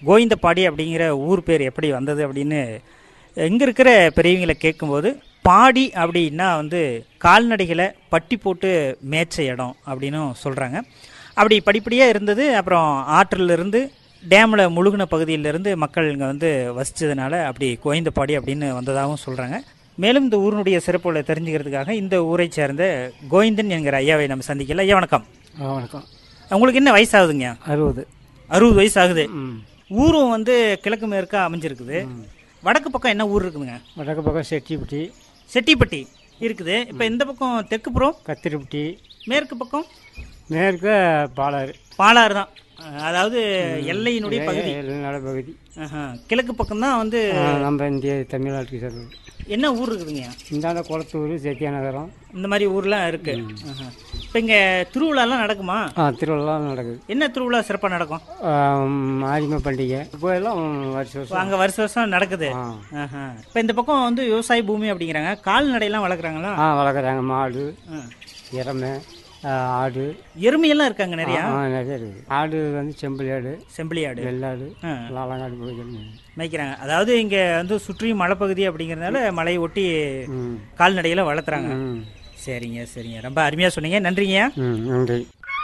கோவிந்தபாடி அப்படிங்கிற ஊர் பேர் எப்படி வந்தது அப்படின்னு இங்கே இருக்கிற பெரியவங்களை கேட்கும்போது, பாடி அப்படின்னா கால்நடைகளை பட்டி போட்டு மேய்ச்ச இடம் அப்படின்னு சொல்கிறாங்க. அப்படி படிப்படியாக இருந்தது. அப்புறம் ஆற்றிலிருந்து டேமில் முழுகின பகுதியிலிருந்து மக்கள் இங்கே வசித்ததுனால அப்படி கோவிந்தபாடி அப்படின்னு வந்ததாகவும் சொல்கிறாங்க. மேலும் இந்த ஊரினுடைய சிறப்புகளை தெரிஞ்சுக்கிறதுக்காக இந்த ஊரை சேர்ந்த கோவிந்தன் என்கிற ஐயாவை நம்ம சந்திக்கல. ஐயா வணக்கம். வணக்கம். உங்களுக்கு என்ன வயசாகுதுங்க? 60 வயசு ஆகுது. ஊரும் கிழக்கு மேற்கா அமைஞ்சிருக்குது. வடக்கு பக்கம் என்ன ஊர் இருக்குதுங்க? வடக்கு பக்கம் செட்டிப்பட்டி இருக்குது. இப்போ இந்த பக்கம் தெற்கு புறம் கத்திரிப்பட்டி, மேற்கு பக்கம் மேற்கு பாலாறு தான். அதாவது எல்லையினுடைய பகுதி. கிழக்கு பக்கம் தான் நம்ம இந்திய தமிழ்நாட்டுக்கு சேர்ந்தது. என்ன ஊர் இருக்குதுங்க? இந்தாண்ட குளத்தூர், சேத்தியாநகரம், இந்த மாதிரி ஊர்லாம் இருக்கு. இப்போ இங்கே திருவிழாலாம் நடக்குமா? திருவிழாலாம் நடக்குது. என்ன திருவிழா சிறப்பாக நடக்கும்? மாரிம பண்டிகை இப்போ எல்லாம் வருஷம் அங்கே வருஷம் நடக்குது. இப்போ இந்த பக்கம் விவசாய பூமி அப்படிங்கிறாங்க. கால்நடையெல்லாம் வளர்க்குறாங்களா? வளர்க்குறாங்க. மாடு, எருமை, ஆடு. எருமையெல்லாம் இருக்காங்க நிறையா? நிறைய இருக்குது. ஆடு செம்பிளி ஆடு, வெள்ளாடு, லாலங்காடு மேய்க்கிறாங்க. அதாவது இங்கே சுற்றியும் மலைப்பகுதி அப்படிங்கிறதுனால மலையை ஒட்டி கால்நடைகளை வளர்த்துறாங்க. சரிங்க. ரொம்ப அருமையாக சொன்னீங்க. நன்றிங்க. நன்றி.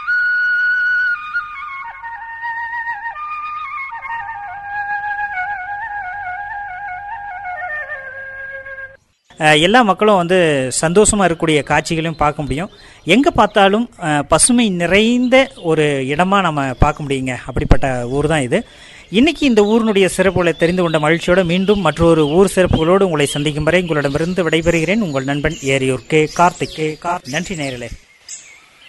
எல்லா மக்களும் சந்தோஷமாக இருக்கக்கூடிய காட்சிகளையும் பார்க்க முடியும். எங்கே பார்த்தாலும் பசுமை நிறைந்த ஒரு இடமாக நம்ம பார்க்க முடியுங்க. அப்படிப்பட்ட ஊர் தான் இது. இன்றைக்கி இந்த ஊரினுடைய சிறப்புகளை தெரிந்து கொண்ட மகிழ்ச்சியோடு மீண்டும் மற்றொரு ஊர் சிறப்புகளோடு உங்களை சந்திக்கும் வரை உங்களிடமிருந்து விடைபெறுகிறேன். உங்கள் நண்பன் ஏரியூர் கே. கார்த்திக். நன்றி நேயர்களே.